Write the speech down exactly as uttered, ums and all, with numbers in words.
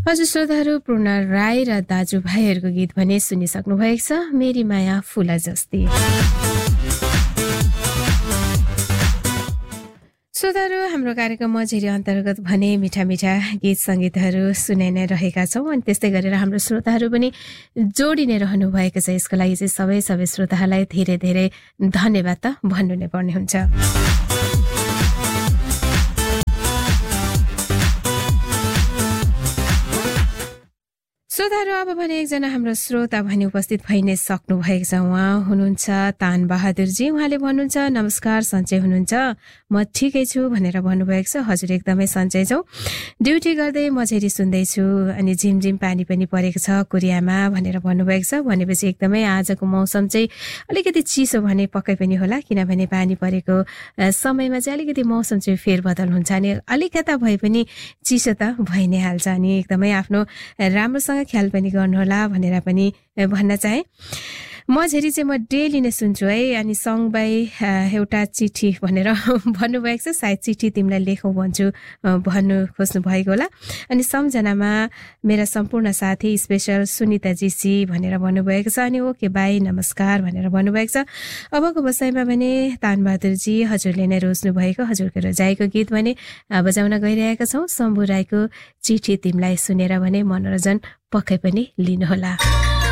हजुर श्रोताहरू, पूर्ण राई र दाजुभाइहरूको गीत भने सुनिसक्नु भएको छ, मेरी माया फुला जस्ती। श्रोताहरू, हाम्रो कार्यक्रम मझेरी अन्तर्गत भने मिठा मिठा गीत सङ्गीतहरू सुनाइ नै रहेका छौँ अनि त्यस्तै गरेर हाम्रो श्रोताहरू पनि जोडिने रहनु भएको छ। यसको लागि चाहिँ सबै सबै श्रोताहरूलाई धेरै धेरै धन्यवाद त भन्नु नै पर्ने हुन्छ। श्रोताहरू, अब भने एकजना हाम्रो श्रोता भने उपस्थित भइ नै सक्नु भएको छ। उहाँ हुनुहुन्छ तान बहादुरजी। उहाँले भन्नुहुन्छ, नमस्कार, सन्चै हुनुहुन्छ? म ठिकै छु भनेर भन्नुभएको छ। हजुर, एकदमै सन्चै छौँ। ड्युटी गर्दै मझेरी सुन्दैछु अनि झिमझिम पानी पनि परेको छ कोरियामा भनेर भन्नुभएको छ। भनेपछि एकदमै आजको मौसम चाहिँ अलिकति चिसो भने पक्कै पनि होला, किनभने पानी परेको समयमा चाहिँ अलिकति मौसम चाहिँ फेरबदल हुन्छ अनि अलिकता भए पनि चिसो त भइ नै हाल्छ। अनि एकदमै आफ्नो राम्रोसँग ख्याल पनि गर्नुहोला भनेर पनि भन्न चाहे। मझेरी चाहिँ म डेली नै सुन्छु है। अनि सङबाई एउटा चिठी भनेर भन्नुभएको छ, सायद चिठी तिमीलाई लेखौँ भन्छु भन्नु खोज्नु भएको होला। अनि सम्झनामा मेरा सम्पूर्ण साथी स्पेसल सुनिताजी सी भनेर भन्नुभएको छ। अनि ओके बाई, नमस्कार भनेर भन्नुभएको छ। अबको बसाइमा भने तानबहादुरजी हजुरले नै रोज्नु भएको हजुरको रोजाइको गीत भने बजाउन गइरहेका छौँ। शम्भु राईको चिठी तिमीलाई सुनेर भने मनोरञ्जन पक्कै पनि लिनुहोला।